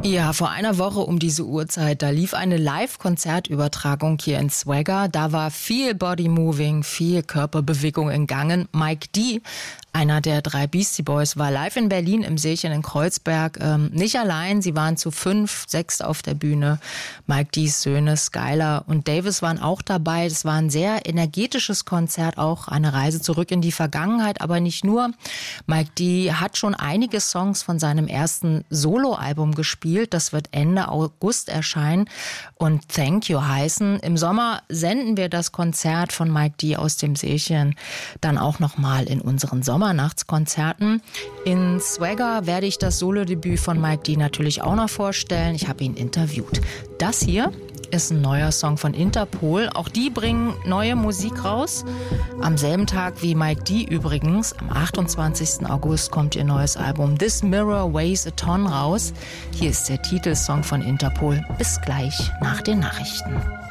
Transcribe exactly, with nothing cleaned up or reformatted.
Ja, vor einer Woche um diese Uhrzeit, da lief eine Live-Konzertübertragung hier in Swagger. Da war viel Body-Moving, viel Körperbewegung in Gange. Mike D., einer der drei Beastie Boys, war live in Berlin im Seechen in Kreuzberg. Ähm, nicht allein, sie waren zu fünf, sechs auf der Bühne. Mike D.'s Söhne, Skylar und Davis waren auch dabei. Das war ein sehr energetisches Konzert, auch eine Reise zurück in die Vergangenheit, aber nicht nur. Mike D. hat schon einige Songs von seinem ersten Soloalbum gespielt. Das wird Ende August erscheinen und Thank You heißen. Im Sommer senden wir das Konzert von Mike D. aus dem Seechen dann auch nochmal in unseren Sommernachtskonzerten. In Swagger werde ich das Solodebüt von Mike D. natürlich auch noch vorstellen. Ich habe ihn interviewt. Das hier ist ein neuer Song von Interpol. Auch die bringen neue Musik raus. Am selben Tag wie Mike D. übrigens, am achtundzwanzigsten August kommt ihr neues Album This Mirror Weighs a Ton raus. Hier ist der Titelsong von Interpol. Bis gleich nach den Nachrichten.